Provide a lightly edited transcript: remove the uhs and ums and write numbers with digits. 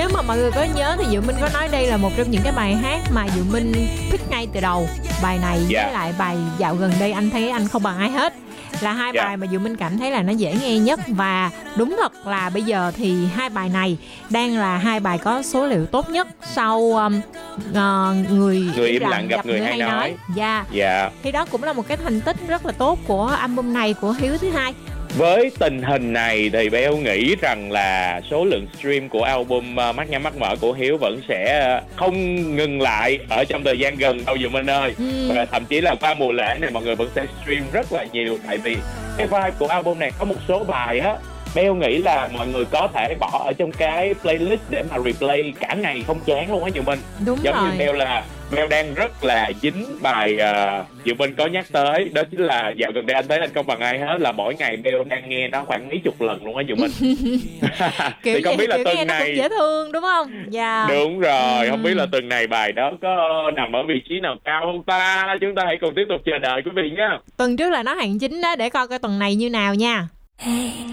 Nếu mà mọi người có nhớ thì Diệu Minh có nói đây là một trong những cái bài hát mà Diệu Minh pick ngay từ đầu. Bài này với lại bài dạo gần đây anh thấy anh không bằng ai hết là hai bài mà Diệu Minh cảm thấy là nó dễ nghe nhất. Và đúng thật là bây giờ thì hai bài này đang là hai bài có số liệu tốt nhất sau người im lặng gặp người hay nói. Thì đó cũng là một cái thành tích rất là tốt của album này của Hiếu thứ hai. Với tình hình này thì Beo nghĩ rằng là số lượng stream của album Mắt Nhắm Mắt Mở của Hiếu vẫn sẽ không ngừng lại ở trong thời gian gần đâu Diệu Minh ơi. Và thậm chí là qua mùa lễ này mọi người vẫn sẽ stream rất là nhiều. Tại vì cái vibe của album này có một số bài á, Beo nghĩ là mọi người có thể bỏ ở trong cái playlist để mà replay cả ngày không chán luôn á Diệu Minh. Đúng giống rồi. Như Beo đang rất là dính bài Diệu Minh có nhắc tới, đó chính là dạo gần đây anh thấy anh không bằng ai hết, là mỗi ngày Beo đang nghe nó khoảng mấy chục lần luôn á Diệu Minh. Kiểu thì không biết là tuần này nó cũng dễ thương đúng không? Đúng rồi, không biết là tuần này bài đó có nằm ở vị trí nào cao không ta. Chúng ta hãy cùng tiếp tục chờ đợi quý vị nhé. Tuần trước là nó hạng 9 đó, để coi tuần này như nào nha.